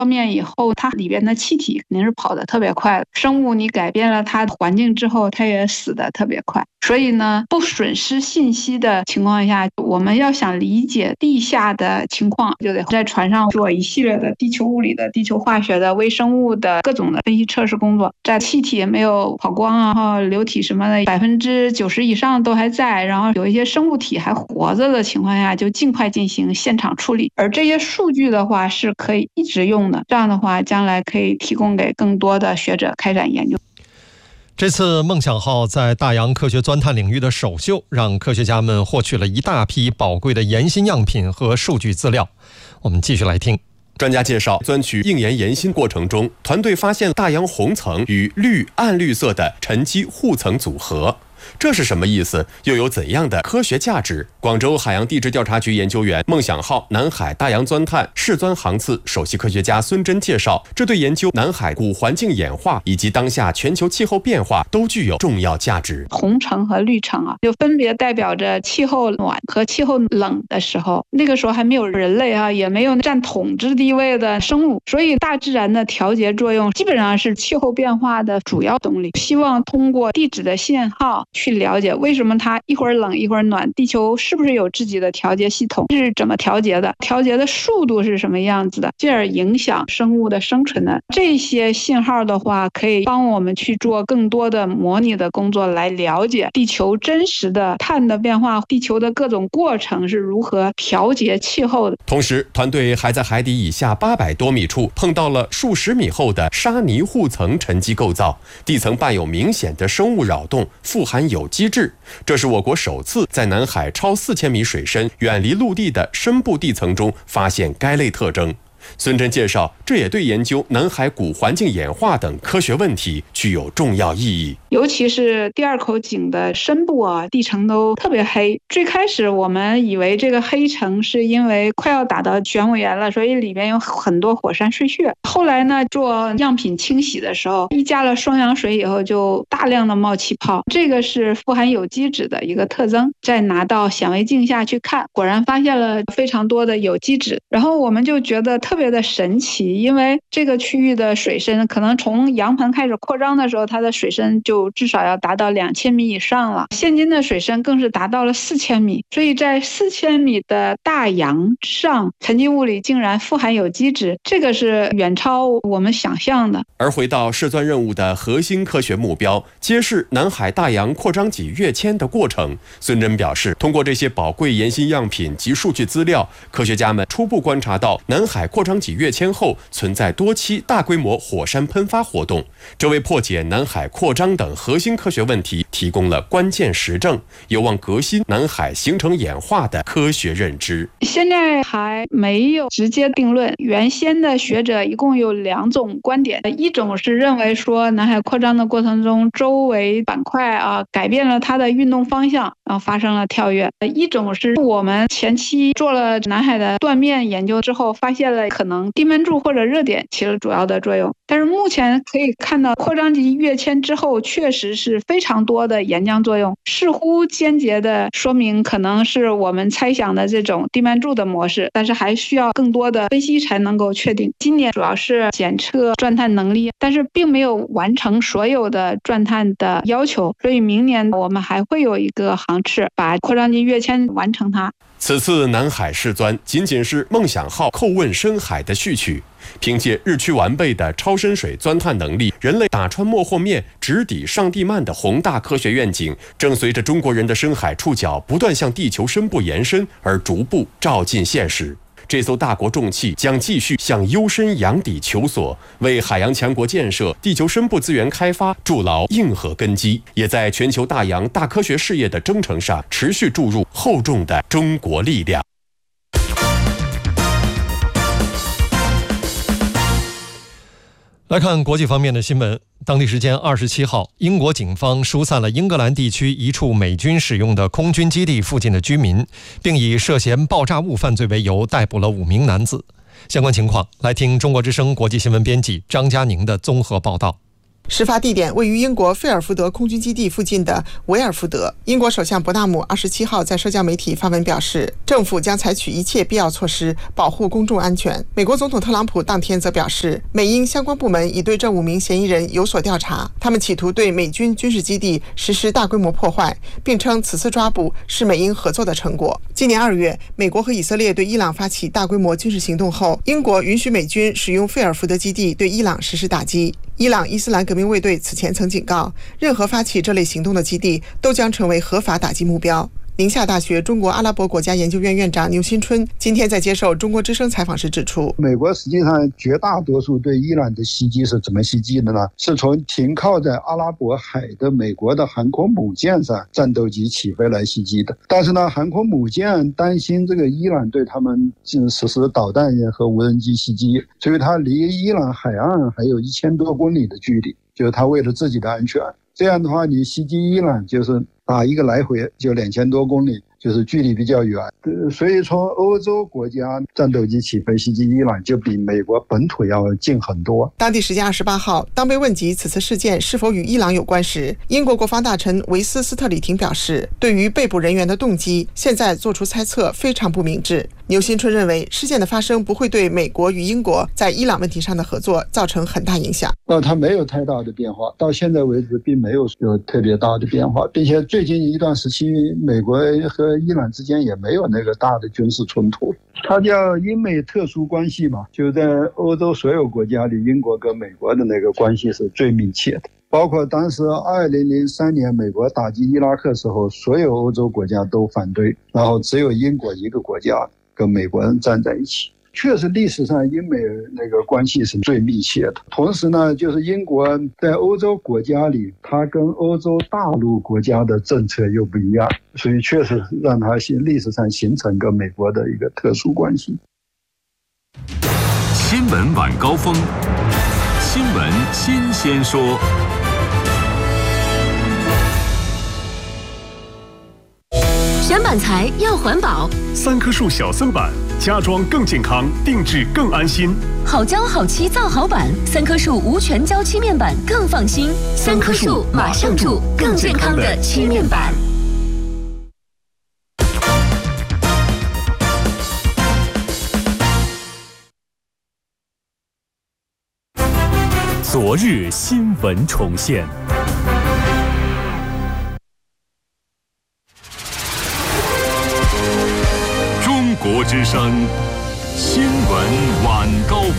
面以后，它里边的气体肯定是跑得特别快的。生物你改变了它的环境之后，它也死得特别快。所以呢，不损失信息的情况下，我们要想理解地下的情况，就得在船上做一系列的地球物理的、地球化学的、微生物的各种的分析测试工作。在气体没有跑光啊，然后流体什么的90%以上都还在，然后有一些生物体还活着的情况下，就尽快进行现场处理。而这些数据的话是可以一直用的，这样的话将来可以提供给更多的学者开展研究。 这次梦想号在大洋科学钻探领域的首秀，让科学家们获取了一大批宝贵的岩芯样品和数据资料。我们继续来听。 专家介绍，钻取硬岩岩芯过程中，团队发现大洋红层与绿暗绿色的沉积护层组合。这是什么意思？又有怎样的科学价值？广州海洋地质调查局研究员、梦想号南海大洋钻探试钻航次首席科学家孙真介绍，这对研究南海古环境演化以及当下全球气候变化都具有重要价值。 红层和绿层就分别代表着气候暖和气候冷的时候，那个时候还没有人类也没有占统治地位的生物，所以大自然的调节作用基本上是气候变化的主要动力。希望通过地质的信号去了解为什么它一会儿冷一会儿暖，地球是不是有自己的调节系统，是怎么调节的，调节的速度是什么样子的，进而影响生物的生存的。这些信号的话可以帮我们去做更多的模拟的工作，来了解地球真实的碳的变化，地球的各种过程是如何调节气候的。 同时，团队还在海底以下800多米处碰到了数十米厚的沙泥护层沉积构造，地层伴有明显的生物扰动，富含有机质。这是我国首次在南海超4000米水深、远离陆地的深部地层中发现该类特征。孙真介绍，这也对研究南海古环境演化等科学问题具有重要意义。 尤其是第二口井的深部地层都特别黑。最开始我们以为这个黑层是因为快要打到玄武岩了，所以里面有很多火山碎屑。后来呢，做样品清洗的时候，一加了双氧水以后，就大量的冒气泡，这个是富含有机质的一个特征。再拿到显微镜下去看，果然发现了非常多的有机质。然后我们就觉得特别的神奇，因为这个区域的水深可能从洋盆开始扩张的时候，它的水深就至少要达到2000米以上了，现今的水深更是达到了4000米，所以在4000米的大洋上，沉积物里竟然富含有机质，这个是远超我们想象的。 而回到试钻任务的核心科学目标，揭示南海大洋扩张脊跃迁的过程，孙真表示，通过这些宝贵岩芯样品及数据资料，科学家们初步观察到南海扩张脊跃迁后存在多期大规模火山喷发活动，这为破解南海扩张等核心科学问题提供了关键实证，有望革新南海形成演化的科学认知。 现在还没有直接定论，原先的学者一共有2种观点，一种是认为说南海扩张的过程中，周围板块改变了它的运动方向，然后发生了跳跃；一种是我们前期做了南海的断面研究之后，发现了可能地幔柱或者热点起了主要的作用。但是目前可以看到，扩张脊跃迁之后确实是非常多的岩浆作用，似乎间接的说明可能是我们猜想的这种地幔柱的模式，但是还需要更多的分析才能够确定。今年主要是检测钻探能力，但是并没有完成所有的钻探的要求，所以明年我们还会有一个航次把扩张脊跃迁完成它。 此次南海试钻仅仅是梦想号叩问深海的序曲，凭借日趋完备的超深水钻探能力，人类打穿漠或面直抵上地幔的宏大科学愿景，正随着中国人的深海触角不断向地球深部延伸而逐步照进现实。这艘大国重器将继续向幽深洋底求索，为海洋强国建设、地球深部资源开发筑牢硬核根基，也在全球大洋大科学事业的征程上持续注入厚重的中国力量。 来看国际方面的新闻。当地时间27号，英国警方疏散了英格兰地区一处美军使用的空军基地附近的居民，并以涉嫌爆炸物犯罪为由逮捕了5名男子。相关情况，来听中国之声国际新闻编辑张佳宁的综合报道。 事发地点位于英国费尔福德空军基地附近的维尔福德。英国首相伯纳姆27号在社交媒体发文表示，政府将采取一切必要措施保护公众安全。美国总统特朗普当天则表示，美英相关部门已对这5名嫌疑人有所调查，他们企图对美军军事基地实施大规模破坏，并称此次抓捕是美英合作的成果。今年2月，美国和以色列对伊朗发起大规模军事行动后，英国允许美军使用费尔福德基地对伊朗实施打击。伊朗伊斯兰革命卫队此前曾警告，任何发起这类行动的基地都将成为合法打击目标。宁夏大学中国阿拉伯国家研究院院长牛新春今天在接受中国之声采访时指出， 美国实际上绝大多数对伊朗的袭击是怎么袭击的呢？是从停靠在阿拉伯海的美国的航空母舰上战斗机起飞来袭击的。但是呢，航空母舰担心这个伊朗对他们实施导弹和无人机袭击，所以它离伊朗海岸还有1000多公里的距离，就是它为了自己的安全。这样的话，你袭击伊朗就是打一个来回就2000多公里，就是距离比较远。所以从欧洲国家战斗机起飞袭击伊朗就比美国本土要近很多。 当地时间28号，当被问及此次事件是否与伊朗有关时，英国国防大臣维斯斯特里廷表示，对于被捕人员的动机，现在做出猜测非常不明智。牛新春认为，事件的发生不会对美国与英国在伊朗问题上的合作造成很大影响。 它没有太大的变化，到现在为止并没有特别大的变化，并且最近一段时期，美国和伊朗之间也没有那个大的军事冲突。它叫英美特殊关系嘛，就在欧洲所有国家里，英国跟美国的那个关系是最密切的。包括当时2003年美国打击伊拉克时候，所有欧洲国家都反对，然后只有英国一个国家跟美国人站在一起。确实历史上英美那个关系是最密切的。同时呢，就是英国在欧洲国家里，它跟欧洲大陆国家的政策又不一样，所以确实让它历史上形成跟美国的一个特殊关系。 新闻晚高峰，新闻新鲜说。 选板材要环保 ，3棵树小森板，家装更健康，定制更安心。 好胶好漆造好板，3棵树无全胶漆面板更放心。3棵树马上住更健康的漆面板。 昨日新闻重现。 中国之声新闻晚高峰。